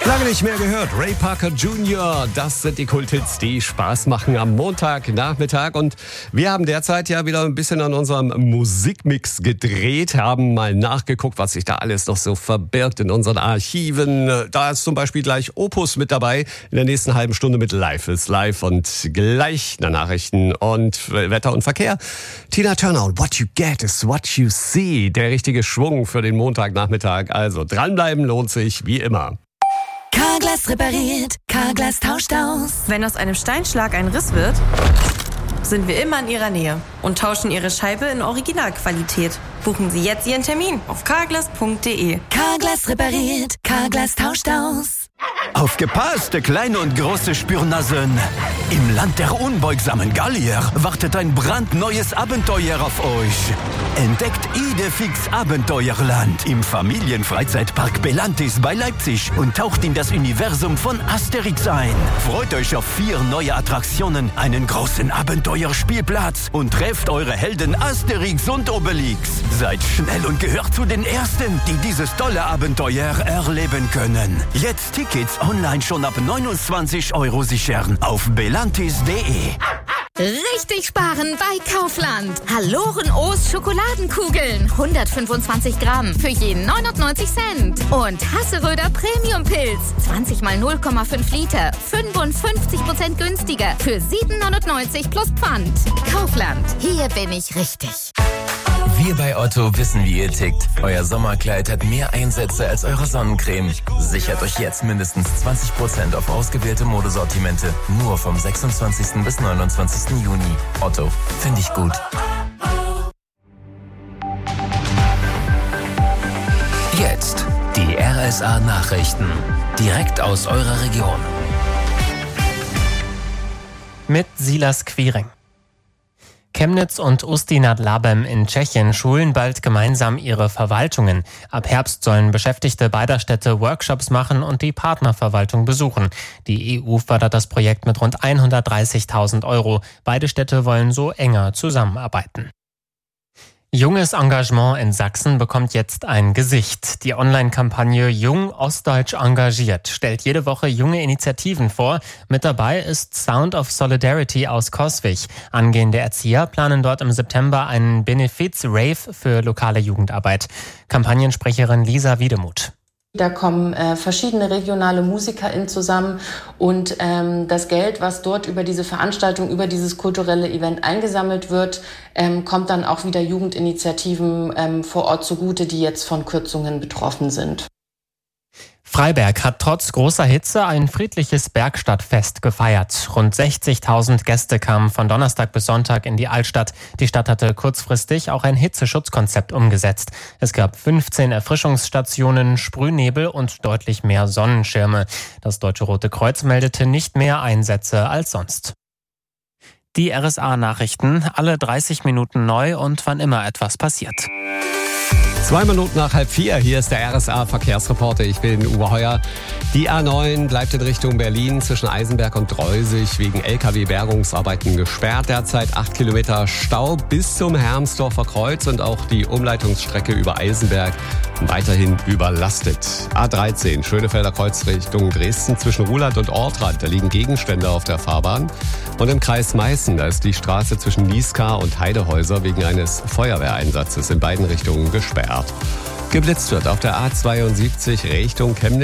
Lange nicht mehr gehört. Ray Parker Jr., das sind die Kulthits, die Spaß machen am Montagnachmittag. Und wir haben derzeit ja wieder ein bisschen an unserem Musikmix gedreht, haben mal nachgeguckt, was sich da alles noch so verbirgt in unseren Archiven. Da ist zum Beispiel gleich Opus mit dabei in der nächsten halben Stunde mit Life is Life und gleich nach Nachrichten und Wetter und Verkehr. Tina Turner und What You Get is What You See. Der richtige Schwung für den Montagnachmittag. Also dranbleiben lohnt sich wie immer. Carglass repariert, Carglass tauscht aus. Wenn aus einem Steinschlag ein Riss wird, sind wir immer in Ihrer Nähe und tauschen Ihre Scheibe in Originalqualität. Buchen Sie jetzt Ihren Termin auf carglass.de. Carglass repariert, Carglass tauscht aus. Aufgepasst, kleine und große Spürnasen! Im Land der unbeugsamen Gallier wartet ein brandneues Abenteuer auf euch. Entdeckt Idefix Abenteuerland im Familienfreizeitpark Belantis bei Leipzig und taucht in das Universum von Asterix ein. Freut euch auf 4 neue Attraktionen, einen großen Abenteuerspielplatz und trefft eure Helden Asterix und Obelix. Seid schnell und gehört zu den Ersten, die dieses tolle Abenteuer erleben können. Jetzt Tickets online schon ab 29 € sichern auf belantis.de. Richtig sparen bei Kaufland. Haloren-O's Schokoladenkugeln. 125 Gramm für jeden 99 Cent. Und Hasseröder Premium-Pilz. 20 mal 0,5 Liter. 55% günstiger. Für 7,99 plus Pfand. Kaufland. Hier bin ich richtig. Wir bei Otto wissen, wie ihr tickt. Euer Sommerkleid hat mehr Einsätze als eure Sonnencreme. Sichert euch jetzt mindestens 20% auf ausgewählte Modesortimente. Nur vom 26. bis 29. Juni. Otto, finde ich gut. Jetzt die RSA-Nachrichten. Direkt aus eurer Region. Mit Silas Quiring. Chemnitz und Ústí nad Labem in Tschechien schulen bald gemeinsam ihre Verwaltungen. Ab Herbst sollen Beschäftigte beider Städte Workshops machen und die Partnerverwaltung besuchen. Die EU fördert das Projekt mit rund 130.000 €. Beide Städte wollen so enger zusammenarbeiten. Junges Engagement in Sachsen bekommt jetzt ein Gesicht. Die Online-Kampagne Jung Ostdeutsch engagiert stellt jede Woche junge Initiativen vor. Mit dabei ist Sound of Solidarity aus Coswig. Angehende Erzieher planen dort im September einen Benefiz-Rave für lokale Jugendarbeit. Kampagnensprecherin Lisa Wiedemuth. Da kommen verschiedene regionale MusikerInnen zusammen und das Geld, was dort über diese Veranstaltung, über dieses kulturelle Event eingesammelt wird, kommt dann auch wieder Jugendinitiativen vor Ort zugute, die jetzt von Kürzungen betroffen sind. Freiberg hat trotz großer Hitze ein friedliches Bergstadtfest gefeiert. Rund 60.000 Gäste kamen von Donnerstag bis Sonntag in die Altstadt. Die Stadt hatte kurzfristig auch ein Hitzeschutzkonzept umgesetzt. Es gab 15 Erfrischungsstationen, Sprühnebel und deutlich mehr Sonnenschirme. Das Deutsche Rote Kreuz meldete nicht mehr Einsätze als sonst. Die RSA-Nachrichten, alle 30 Minuten neu und wann immer etwas passiert. 2 Minuten nach 3:30, hier ist der RSA-Verkehrsreporter, ich bin Uwe Heuer. Die A9 bleibt in Richtung Berlin zwischen Eisenberg und Dreusig wegen LKW-Bergungsarbeiten gesperrt. Derzeit 8 Kilometer Stau bis zum Hermsdorfer Kreuz und auch die Umleitungsstrecke über Eisenberg weiterhin überlastet. A13, Schönefelder Kreuz Richtung Dresden zwischen Ruhland und Ortrand, da liegen Gegenstände auf der Fahrbahn. Und im Kreis Meißen, da ist die Straße zwischen Nieskar und Heidehäuser wegen eines Feuerwehreinsatzes in beiden Richtungen gesperrt. Geblitzt wird auf der A72 Richtung Chemnitz.